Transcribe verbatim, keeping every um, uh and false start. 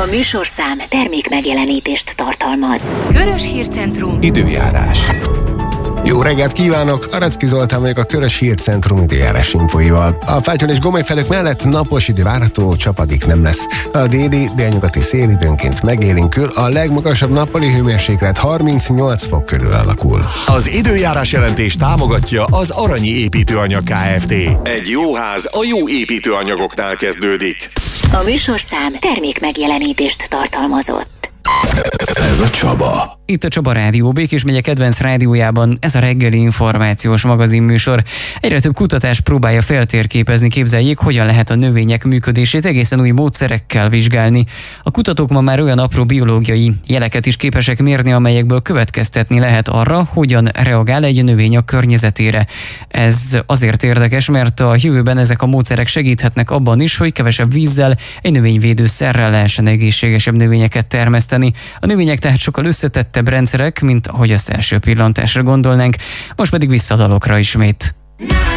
A műsorszám termék megjelenítést tartalmaz. Körös Hírcentrum. Időjárás. Jó reggelt kívánok! Aracki Zoltán vagyok a Körös Hírcentrum időjárás infóival. A Fátyol és Gomolyfelők mellett napos idő várható, csapadék nem lesz. A déli, délnyugati szél időnként megélénkül, a legmagasabb nappali hőmérséklet harmincnyolc fok körül alakul. Az időjárás jelentés támogatja az Aranyi Építőanyag Kft. Egy jó ház a jó építőanyagoknál kezdődik. A műsorszám termék megjelenítést tartalmazott. Ez a Csaba. Itt a Csaba Rádió, Békés megye kedvenc rádiójában, ez a reggeli információs magazinműsor. Egyre több kutatás próbálja feltérképezni, képzeljék, hogyan lehet a növények működését egészen új módszerekkel vizsgálni. A kutatók ma már olyan apró biológiai jeleket is képesek mérni, amelyekből következtetni lehet arra, hogyan reagál egy növény a környezetére. Ez azért érdekes, mert a jövőben ezek a módszerek segíthetnek abban is, hogy kevesebb vízzel, egy növényvédőszerrel lehessen egészségesebb növényeket termeszteni. A növények tehát sokkal összetettebb rendszerek, mint ahogy azt első pillantásra gondolnánk. Most pedig vissza a dalokra ismét.